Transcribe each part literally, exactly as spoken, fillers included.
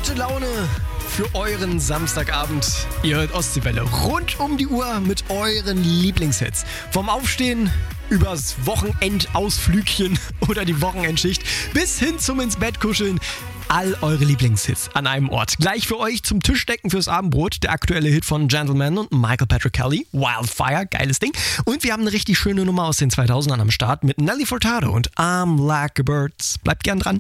Gute Laune für euren Samstagabend. Ihr hört Ostseewelle rund um die Uhr mit euren Lieblingshits. Vom Aufstehen übers Wochenendausflügchen oder die Wochenendschicht bis hin zum ins Bett kuscheln. All eure Lieblingshits an einem Ort. Gleich für euch zum Tischdecken fürs Abendbrot. Der aktuelle Hit von Gentleman und Michael Patrick Kelly. Wildfire, geiles Ding. Und wir haben eine richtig schöne Nummer aus den zweitausendern am Start mit Nelly Furtado und I'm Like a Bird. Bleibt gern dran.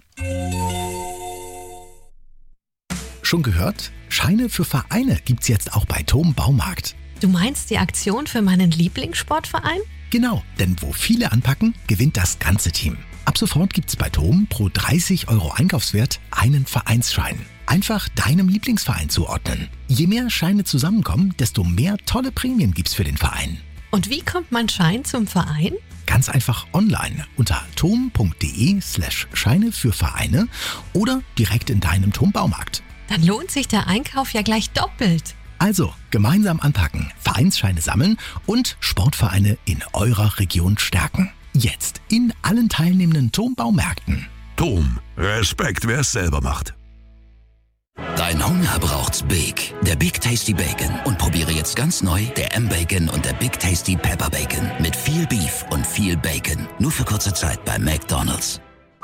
Schon gehört? Scheine für Vereine gibt's jetzt auch bei TOM Baumarkt. Du meinst die Aktion für meinen Lieblingssportverein? Genau, denn wo viele anpacken, gewinnt das ganze Team. Ab sofort gibt's bei TOM pro dreißig Euro Einkaufswert einen Vereinsschein. Einfach deinem Lieblingsverein zuordnen. Je mehr Scheine zusammenkommen, desto mehr tolle Prämien gibt's für den Verein. Und wie kommt mein Schein zum Verein? Ganz einfach online unter tom.de slash Scheine für Vereine oder direkt in deinem TOM Baumarkt. Dann lohnt sich der Einkauf ja gleich doppelt. Also, gemeinsam anpacken, Vereinsscheine sammeln und Sportvereine in eurer Region stärken. Jetzt in allen teilnehmenden TOM Baumärkten. TOM. Respekt, wer es selber macht. Dein Hunger braucht's Big. Der Big Tasty Bacon. Und probiere jetzt ganz neu der M-Bacon und der Big Tasty Pepper Bacon. Mit viel Beef und viel Bacon. Nur für kurze Zeit bei McDonald's.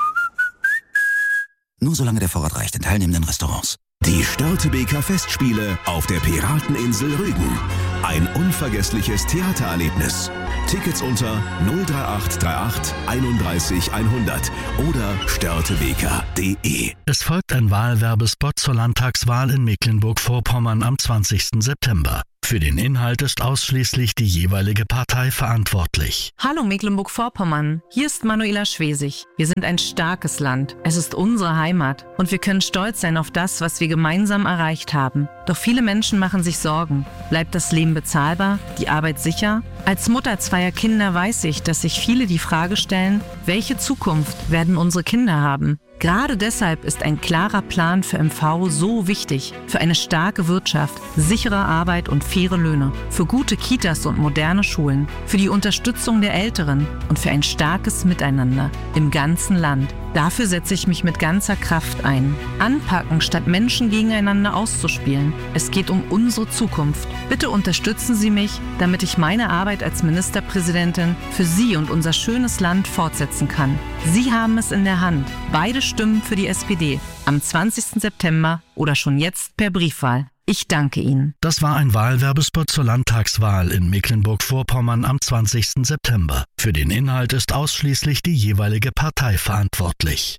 Nur solange der Vorrat reicht in teilnehmenden Restaurants. Die Störtebeker Festspiele auf der Pirateninsel Rügen. Ein unvergessliches Theatererlebnis. Tickets unter null drei acht drei acht einunddreißig hundert oder störtebeker punkt de. Es folgt ein Wahlwerbespot zur Landtagswahl in Mecklenburg-Vorpommern am zwanzigsten September. Für den Inhalt ist ausschließlich die jeweilige Partei verantwortlich. Hallo Mecklenburg-Vorpommern, hier ist Manuela Schwesig. Wir sind ein starkes Land. Es ist unsere Heimat und wir können stolz sein auf das, was wir gemeinsam erreicht haben. Doch viele Menschen machen sich Sorgen. Bleibt das Leben bezahlbar? Die Arbeit sicher? Als Mutter zweier Kinder weiß ich, dass sich viele die Frage stellen, welche Zukunft werden unsere Kinder haben? Gerade deshalb ist ein klarer Plan für M V so wichtig. Für eine starke Wirtschaft, sichere Arbeit und faire Löhne. Für gute Kitas und moderne Schulen. Für die Unterstützung der Älteren und für ein starkes Miteinander im ganzen Land. Dafür setze ich mich mit ganzer Kraft ein. Anpacken, statt Menschen gegeneinander auszuspielen. Es geht um unsere Zukunft. Bitte unterstützen Sie mich, damit ich meine Arbeit als Ministerpräsidentin für Sie und unser schönes Land fortsetzen kann. Sie haben es in der Hand. Beide Stimmen für die S P D am zwanzigsten September oder schon jetzt per Briefwahl. Ich danke Ihnen. Das war ein Wahlwerbespot zur Landtagswahl in Mecklenburg-Vorpommern am zwanzigsten September. Für den Inhalt ist ausschließlich die jeweilige Partei verantwortlich.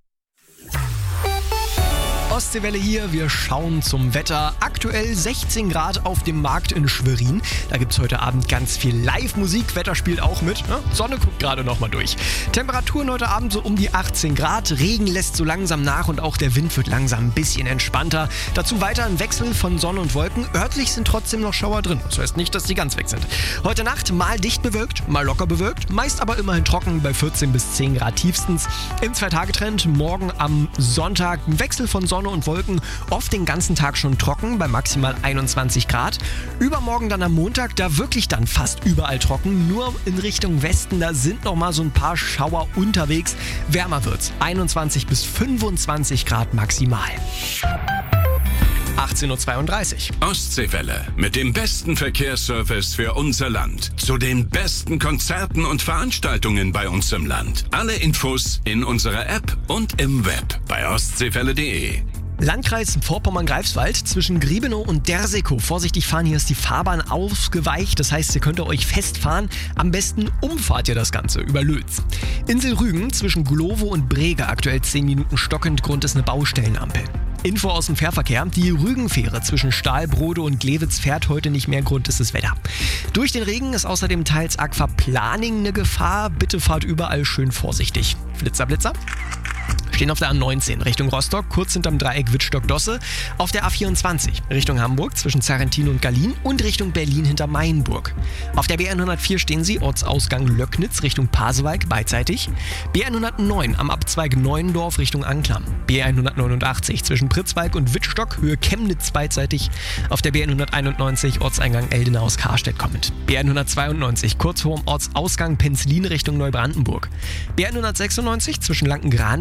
Ostseewelle hier, wir schauen zum Wetter. Aktuell sechzehn Grad auf dem Markt in Schwerin. Da gibt es heute Abend ganz viel Live-Musik. Wetter spielt auch mit. Ne? Sonne guckt gerade noch mal durch. Temperaturen heute Abend so um die achtzehn Grad. Regen lässt so langsam nach und auch der Wind wird langsam ein bisschen entspannter. Dazu weiter ein Wechsel von Sonne und Wolken. Örtlich sind trotzdem noch Schauer drin. Das heißt nicht, dass die ganz weg sind. Heute Nacht mal dicht bewölkt, mal locker bewölkt. Meist aber immerhin trocken bei vierzehn bis zehn Grad tiefstens. Im Zwei-Tage-Trend morgen am Sonntag ein Wechsel von Sonne und Wolken, oft den ganzen Tag schon trocken bei maximal einundzwanzig Grad. Übermorgen dann am Montag, da wirklich dann fast überall trocken, nur in Richtung Westen, da sind noch mal so ein paar Schauer unterwegs. Wärmer wird's, einundzwanzig bis fünfundzwanzig Grad maximal. achtzehn Uhr zweiunddreißig. Ostseewelle mit dem besten Verkehrsservice für unser Land. Zu den besten Konzerten und Veranstaltungen bei uns im Land. Alle Infos in unserer App und im Web bei ostseewelle punkt de. Landkreis Vorpommern-Greifswald zwischen Griebenow und Dersekow. Vorsichtig fahren, hier ist die Fahrbahn ausgeweicht. Das heißt, ihr könnt euch festfahren. Am besten umfahrt ihr das Ganze über Lötz. Insel Rügen zwischen Glovo und Brege. Aktuell zehn Minuten stockend. Grund ist eine Baustellenampel. Info aus dem Fährverkehr. Die Rügenfähre zwischen Stahlbrode und Glewitz fährt heute nicht mehr. Grund ist das Wetter. Durch den Regen ist außerdem teils Aquaplaning eine Gefahr. Bitte fahrt überall schön vorsichtig. Flitzer, Blitzer. Stehen auf der A neunzehn Richtung Rostock, kurz hinterm Dreieck Wittstock-Dosse. Auf der A vierundzwanzig Richtung Hamburg zwischen Zerrentin und Gallien und Richtung Berlin hinter Mainburg. Auf der B hundertvier stehen Sie, Ortsausgang Löcknitz Richtung Pasewalk beidseitig. B hundertneun am Abzweig Neuendorf Richtung Anklam. B hundertneunundachtzig zwischen Pritzwalk und Wittstock, Höhe Chemnitz beidseitig. Auf der B hunderteinundneunzig Ortseingang Eldenau aus Karstedt kommend. B hundertzweiundneunzig kurz vor dem Ortsausgang Penzlin Richtung Neubrandenburg. B hundertsechsundneunzig zwischen Lankengranitz und See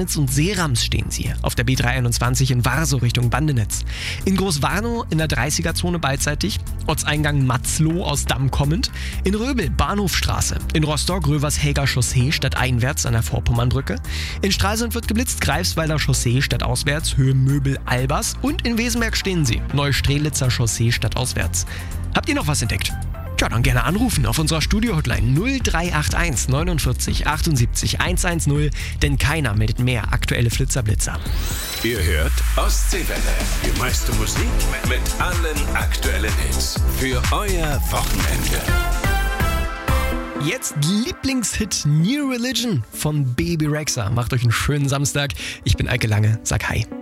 Werams stehen sie. Auf der B dreihunderteinundzwanzig in Warsow Richtung Bandenetz. In Großwarnow in der dreißiger-Zone beidseitig. Ortseingang Matzloh aus Damm kommend. In Röbel Bahnhofstraße. In Rostock Rövershäger Chaussee stadteinwärts an der Vorpommernbrücke. In Stralsund wird geblitzt Greifswalder Chaussee stadtauswärts Höhe Möbel-Albers. Und in Wesenberg stehen sie. Neustrelitzer Chaussee stadtauswärts. Habt ihr noch was entdeckt? Tja, dann gerne anrufen auf unserer Studio-Hotline null drei acht eins neunundvierzig achtundsiebzig hundertzehn, denn keiner meldet mehr aktuelle Flitzer-Blitzer. Ihr hört Ostseewelle. Die meiste Musik mit allen aktuellen Hits. Für euer Wochenende. Jetzt Lieblingshit New Religion von Baby Rexha. Macht euch einen schönen Samstag. Ich bin Eike Lange, sag hi.